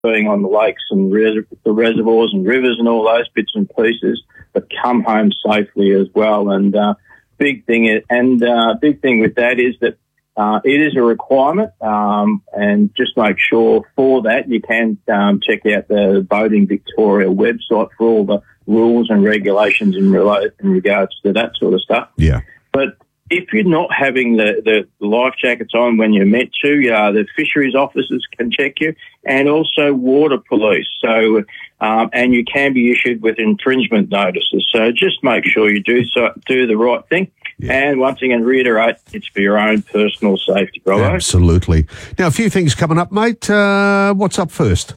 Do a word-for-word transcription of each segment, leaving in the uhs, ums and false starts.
being on the lakes and res- the reservoirs and rivers and all those bits and pieces, but come home safely as well. And uh, big thing is, and uh, big thing with that is that uh, it is a requirement, um, and just make sure for that you can um, check out the Boating Victoria website for all the rules and regulations in, rela- in regards to that sort of stuff. Yeah. But if you're not having the, the life jackets on when you're meant to, uh, the fisheries officers can check you, and also water police. So, um, and you can be issued with infringement notices. So just make sure you do so, do the right thing. Yeah. And once again, reiterate, it's for your own personal safety, bravo. Absolutely. Now, a few things coming up, mate. Uh, what's up first?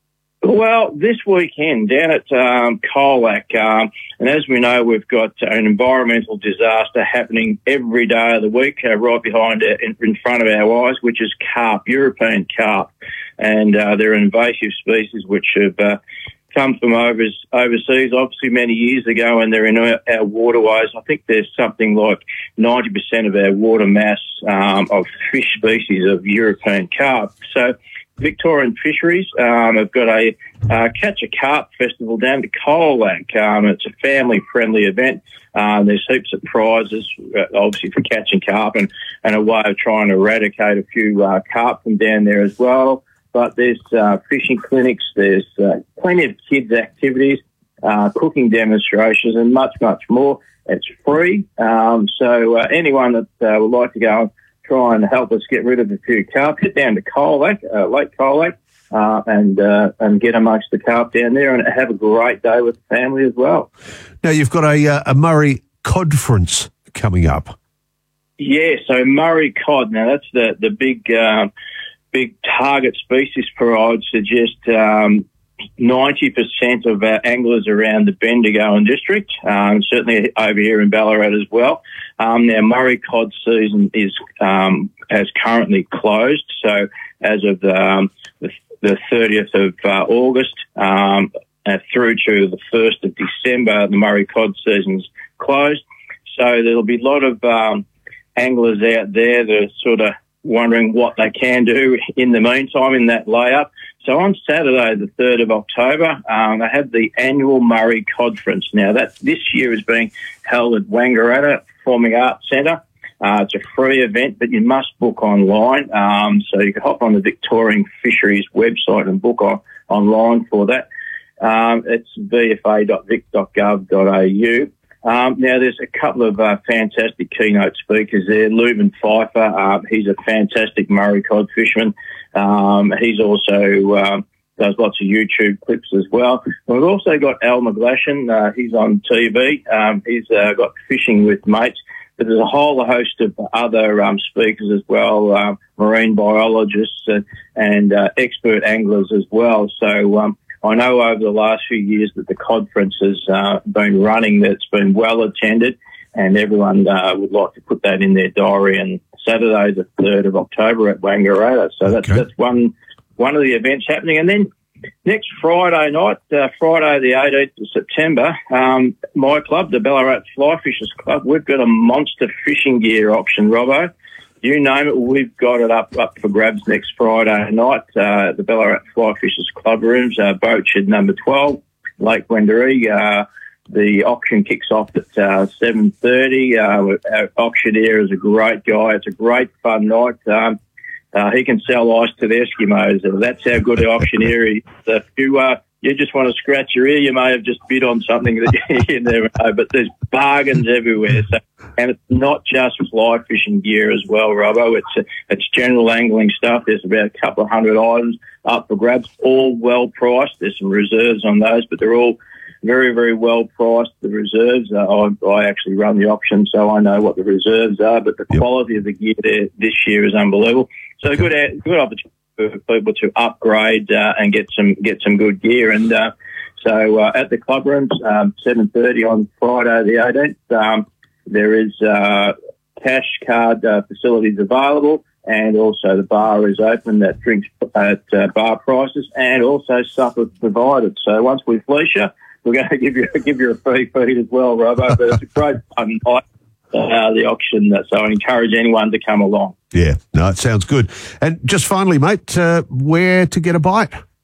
Well, this weekend down at um, Colac, um, and as we know, we've got an environmental disaster happening every day of the week, uh, right behind, uh, in, in front of our eyes, which is carp, European carp, and uh, they're an invasive species which have uh, come from overs, overseas, obviously many years ago, and they're in our, our waterways. I think there's something like ninety percent of our water mass um, of fish species of European carp. So Victorian Fisheries um, have got a uh, Catch a Carp festival down to Colac. Um, it's a family-friendly event. Um, there's heaps of prizes, uh, obviously, for catching carp, and, and a way of trying to eradicate a few uh, carp from down there as well. But there's uh, fishing clinics, there's uh, plenty of kids' activities, uh, cooking demonstrations, and much, much more. It's free. Um, so uh, anyone that uh, would like to go and try and help us get rid of a few carp, get down to Colac, uh, Lake Colac, uh, and uh, and get amongst the carp down there and have a great day with the family as well. Now, you've got a, uh, a Murray Codference coming up. Yeah, so Murray cod. Now, that's the, the big um, big target species for, I would suggest, um, ninety percent of our anglers around the Bendigo district, um, certainly over here in Ballarat as well. Um, now, Murray cod season is um, has currently closed. So as of um, the, the thirtieth of uh, August um, uh, through to the first of December, the Murray cod season's closed. So there'll be a lot of um, anglers out there that are sort of wondering what they can do in the meantime in that layup. So on Saturday, the third of October, um, they have the annual Murray Codference. Now, that this year is being held at Wangaratta Performing Arts Centre. Uh, it's a free event, but you must book online. Um, so you can hop on the Victorian Fisheries website and book on, online for that. Um, it's v f a dot vic dot gov dot a u. Um, now, there's a couple of uh, fantastic keynote speakers there. Leuven Pfeiffer, uh, he's a fantastic Murray cod fisherman. Um, he's also um, does lots of YouTube clips as well. We've also got Al McGlashan. Uh, he's on T V. Um, he's uh, got Fishing with Mates. But there's a whole host of other um, speakers as well, uh, marine biologists and, and uh, expert anglers as well. So um, I know over the last few years that the Codference has uh, been running, that's been well attended, and everyone uh, would like to put that in their diary. And Saturday, the third of October at Wangaratta. So that's okay. that's one one of the events happening. And then next Friday night, uh, Friday the eighteenth of September, um, my club, the Ballarat Fly Fishers Club, we've got a monster fishing gear auction, Robbo. You name it, we've got it up up for grabs next Friday night. Uh, the Ballarat Fly Fishers Club rooms, uh, boat shed number twelve, Lake Wendouree. Uh, the auction kicks off at uh, seven thirty. Uh, our auctioneer is a great guy. It's a great fun night. Um, uh, he can sell ice to the Eskimos. Uh, that's how good an auctioneer is. If you, uh, you just want to scratch your ear, you may have just bid on something that you never know, but there's bargains everywhere. So, and it's not just fly fishing gear as well, Robbo. It's, uh, it's general angling stuff. There's about a couple of hundred items up for grabs, all well priced. There's some reserves on those, but they're all very, very well priced, the reserves. Uh, I, I actually run the auction, so I know what the reserves are, but the yep. quality of the gear there this year is unbelievable. So okay. good, good opportunity for people to upgrade uh, and get some get some good gear. And uh, so uh, at the club rooms, um, seven thirty on Friday the eighteenth, um, there is uh, cash card uh, facilities available, and also the bar is open that drinks at uh, bar prices, and also supper provided. So once we fleece you, we're going to give you give you a free feed as well, Robbo. But it's a great fun night, uh, the auction. So I encourage anyone to come along. Yeah, no, it sounds good. And just finally, mate, uh, where to get a bite?